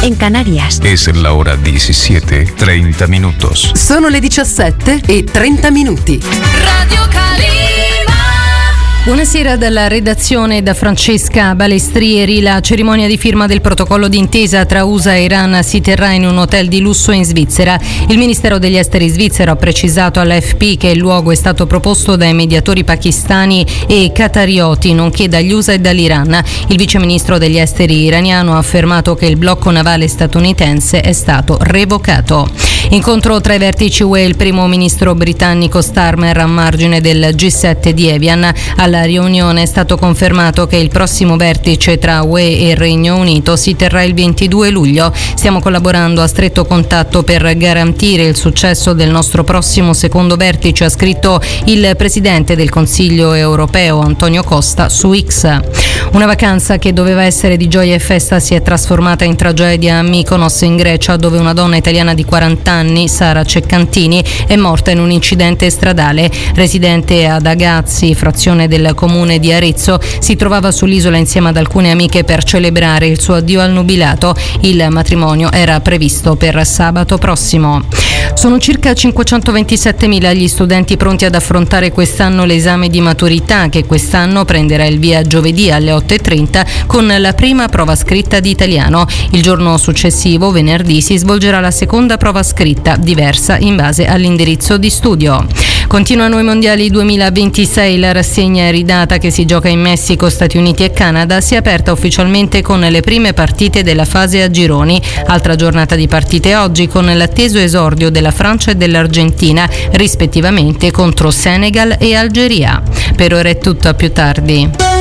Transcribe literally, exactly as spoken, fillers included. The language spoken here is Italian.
en Canarias. Es la hora diecisiete, treinta minutos. Sono le diciassette e trenta minuti. Radio Calima. Buonasera dalla redazione, da Francesca Balestrieri. La cerimonia di firma del protocollo d'intesa tra U S A e Iran si terrà in un hotel di lusso in Svizzera. Il Ministero degli Esteri svizzero ha precisato all'A F P che il luogo è stato proposto dai mediatori pakistani e qatarioti, nonché dagli U S A e dall'Iran. Il viceministro degli Esteri iraniano ha affermato che il blocco navale statunitense è stato revocato. Incontro tra i vertici U E e il primo ministro britannico Starmer a margine del G sette di Evian. Alla riunione è stato confermato che il prossimo vertice tra U E e il Regno Unito si terrà il ventidue luglio. Stiamo collaborando a stretto contatto per garantire il successo del nostro prossimo secondo vertice, ha scritto il presidente del Consiglio europeo Antonio Costa su X. Una vacanza che doveva essere di gioia e festa si è trasformata in tragedia a Mykonos in Grecia, dove una donna italiana di quaranta anni, Sara Ceccantini, è morta in un incidente stradale. Residente ad Agazzi, frazione del comune di Arezzo, si trovava sull'isola insieme ad alcune amiche per celebrare il suo addio al nubilato. Il matrimonio era previsto per sabato prossimo. Sono circa cinquecentoventisettemila gli studenti pronti ad affrontare quest'anno l'esame di maturità, che quest'anno prenderà il via giovedì alle otto e trenta con la prima prova scritta di italiano. Il giorno successivo, venerdì, si svolgerà la seconda prova scritta, diversa in base all'indirizzo di studio. Continuano i mondiali duemilaventisei, la rassegna iridata che si gioca in Messico, Stati Uniti e Canada si è aperta ufficialmente con le prime partite della fase a gironi. Altra giornata di partite oggi con l'atteso esordio della Francia e dell'Argentina, rispettivamente contro Senegal e Algeria. Per ora è tutto, a più tardi.